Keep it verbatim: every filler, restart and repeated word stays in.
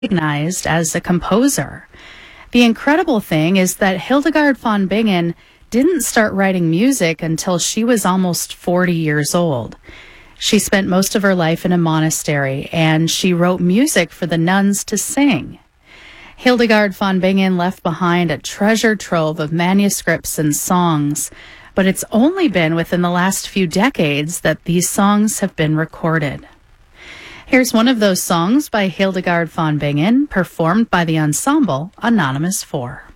recognized as a composer. The incredible thing is that Hildegard von Bingen didn't start writing music until she was almost forty years old. She spent most of her life in a monastery, and she wrote music for the nuns to sing. Hildegard von Bingen left behind a treasure trove of manuscripts and songs, but it's only been within the last few decades that these songs have been recorded. Here's one of those songs by Hildegard von Bingen, performed by the ensemble Anonymous four.